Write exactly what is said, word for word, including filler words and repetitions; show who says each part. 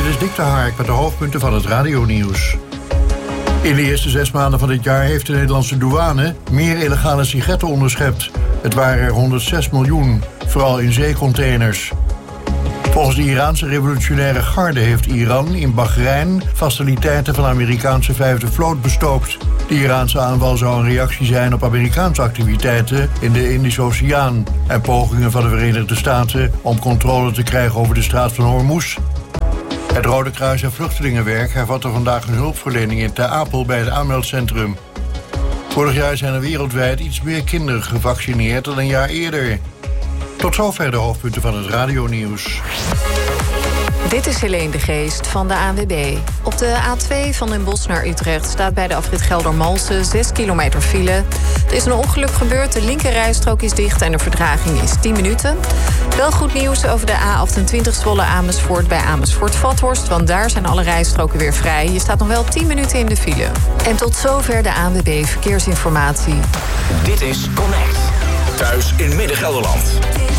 Speaker 1: is Dick de Hark met de hoofdpunten van het radionieuws. In de eerste zes maanden van dit jaar heeft de Nederlandse douane meer illegale sigaretten onderschept. Het waren er honderdzes miljoen, vooral in zeecontainers. Volgens de Iraanse revolutionaire garde heeft Iran in Bahrein faciliteiten van de Amerikaanse vijfde vloot bestookt. De Iraanse aanval zou een reactie zijn op Amerikaanse activiteiten in de Indische Oceaan en pogingen van de Verenigde Staten om controle te krijgen over de straat van Hormuz. Het Rode Kruis en Vluchtelingenwerk hervatte vandaag een hulpverlening in Ter Apel bij het aanmeldcentrum. Vorig jaar zijn er wereldwijd iets meer kinderen gevaccineerd dan een jaar eerder. Tot zover de hoofdpunten van het radionieuws.
Speaker 2: Dit is Helene de Geest van de A N W B. Op de A twee van Den Bosch naar Utrecht staat bij de afrit Geldermalsen zes kilometer file. Er is een ongeluk gebeurd, de linkerrijstrook is dicht en de vertraging is tien minuten. Wel goed nieuws over de A achtentwintig Zwolle Amersfoort bij Amersfoort-Vathorst, want daar zijn alle rijstroken weer vrij. Je staat nog wel tien minuten in de file. En tot zover de A N W B Verkeersinformatie.
Speaker 3: Dit is Connect. Thuis in Midden-Gelderland.